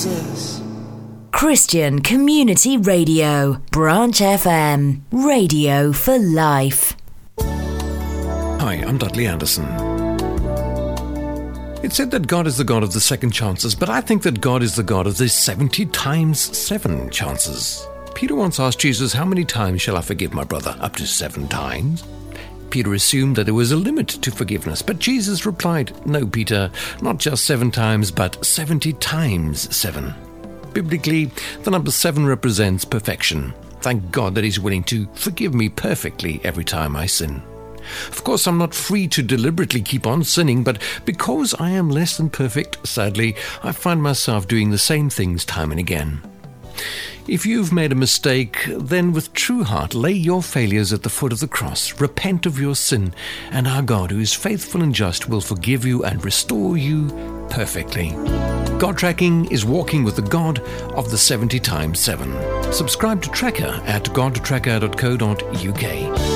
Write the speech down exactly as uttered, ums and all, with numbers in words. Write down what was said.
Jesus. Christian Community Radio, Branch F M, radio for life. Hi, I'm Dudley Anderson. It's said that God is the God of the second chances, but I think that God is the God of the seventy times seven chances. Peter once asked Jesus, how many times shall I forgive my brother? Up to seven times? Peter assumed that there was a limit to forgiveness, but Jesus replied, no, Peter, not just seven times, but seventy times seven. Biblically, the number seven represents perfection. Thank God that He's willing to forgive me perfectly every time I sin. Of course, I'm not free to deliberately keep on sinning, but because I am less than perfect, sadly, I find myself doing the same things time and again. If you've made a mistake, then with true heart lay your failures at the foot of the cross, repent of your sin, and our God, who is faithful and just, will forgive you and restore you perfectly. God Tracking is walking with the God of the seventy times seven. Subscribe to Tracker at god tracker dot co dot uk.